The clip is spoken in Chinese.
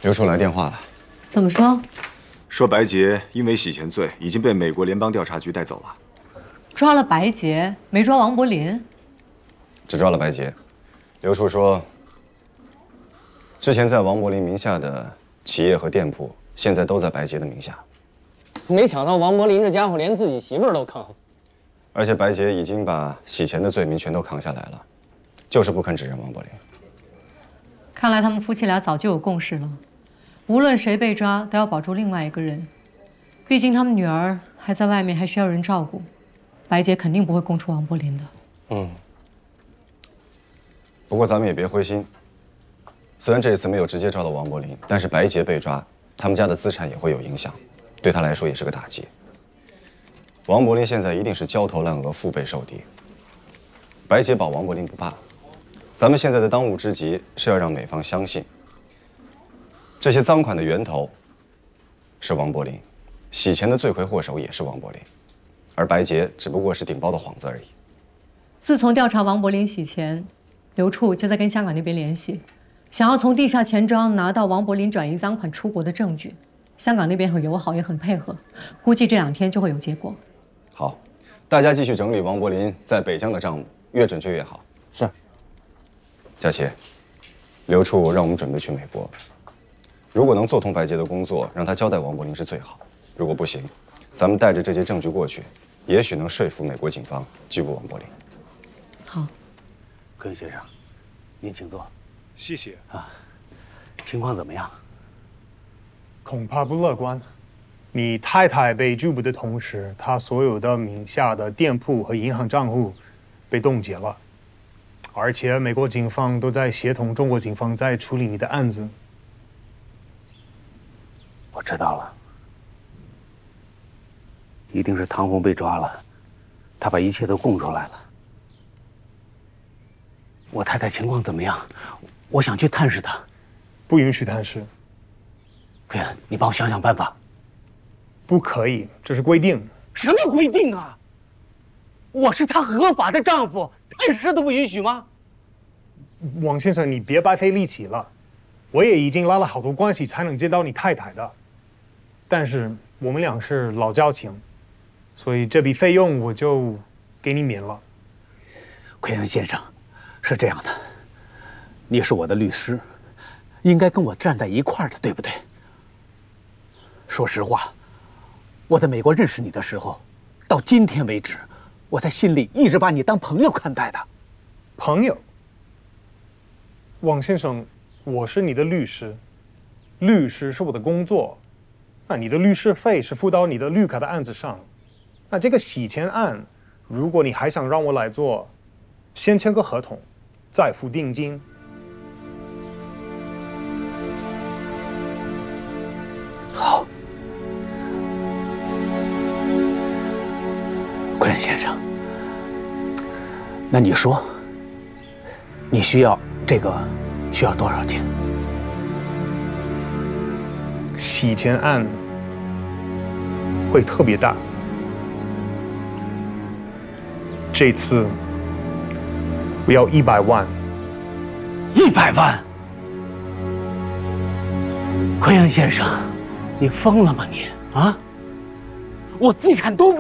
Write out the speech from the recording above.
刘处来电话了， 怎么说？ 说白洁因为洗钱罪已经被美国联邦调查局带走了。 抓了白洁，没抓王柏林？ 只抓了白洁。刘处说，之前在王柏林名下的企业和店铺，现在都在白洁的名下。 没想到王柏林这家伙连自己媳妇儿都坑， 而且白洁已经把洗钱的罪名全都扛下来了，就是不肯指认王柏林。 看来他们夫妻俩早就有共识了，无论谁被抓，都要保住另外一个人。毕竟他们女儿还在外面，还需要人照顾。白洁肯定不会供出王柏林的。 不过咱们也别灰心，虽然这一次没有直接抓到王柏林，但是白洁被抓，他们家的资产也会有影响，对他来说也是个打击。王柏林现在一定是焦头烂额，腹背受敌。白洁保王柏林不怕，咱们现在的当务之急是要让美方相信，这些赃款的源头是王柏林，洗钱的罪魁祸首也是王柏林，而白洁只不过是顶包的幌子而已。 自从调查王柏林洗钱，刘处就在跟香港那边联系，想要从地下钱庄拿到王柏林转移赃款出国的证据。香港那边很友好，也很配合，估计这2天就会有结果。 好，大家继续整理王柏林在北疆的账目，越准确越好。 是。 佳琪，刘处让我们准备去美国，如果能做通白洁的工作，让他交代王柏林是最好；如果不行，咱们带着这些证据过去，也许能说服美国警方拘捕王柏林。 好， 柯先生，您请坐。 谢谢。 情况怎么样？ 恐怕不乐观。你太太被拘捕的同时，她所有的名下的店铺和银行账户被冻结了，而且美国警方都在协同中国警方在处理你的案子。 我知道了，一定是唐红被抓了，他把一切都供出来了。我太太情况怎么样？我想去探视她。 不允许探视。 奎恩，你帮我想想办法。 不可以，这是规定。 什么规定啊？我是她合法的丈夫，探视都不允许吗？ 王先生，你别白费力气了。我也已经拉了好多关系才能见到你太太的，但是我们俩是老交情，所以这笔费用我就给你免了。 奎恩先生，是这样的，你是我的律师，应该跟我站在一块儿的，对不对？说实话，我在美国认识你的时候，到今天为止，我在心里一直把你当朋友看待的。 朋友？王先生，我是你的律师，律师是我的工作，那你的律师费是付到你的绿卡的案子上，那这个洗钱案，如果你还想让我来做，先签个合同，再付定金。 好，奎恩先生，那你说，你需要多少钱？ 洗钱案会特别大，这次我要100万。 100万？奎恩先生，你疯了吗你？啊？我自己看都不